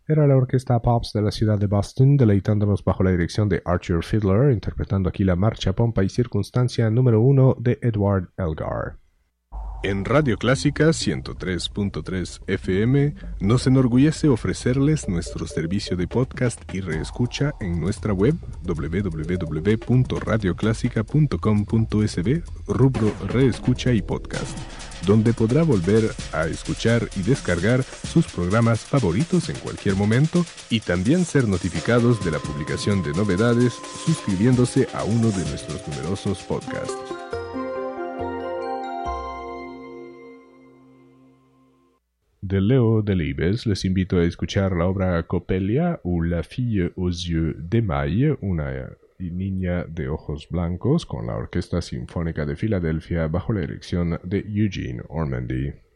Era la orquesta Pops de la ciudad de Boston, deleitándonos bajo la dirección de Arthur Fiedler, interpretando aquí la marcha Pompa y Circunstancia número 1 de Edward Elgar. En Radio Clásica 103.3 FM nos enorgullece ofrecerles nuestro servicio de podcast y reescucha en nuestra web www.radioclásica.com.sb, rubro Reescucha y Podcast, donde podrá volver a escuchar y descargar sus programas favoritos en cualquier momento y también ser notificados de la publicación de novedades suscribiéndose a uno de nuestros numerosos podcasts. De Léo Delibes les invito a escuchar la obra Coppelia ou La fille aux yeux d'émail, una niña de ojos blancos, con la Orquesta Sinfónica de Filadelfia bajo la dirección de Eugene Ormandy.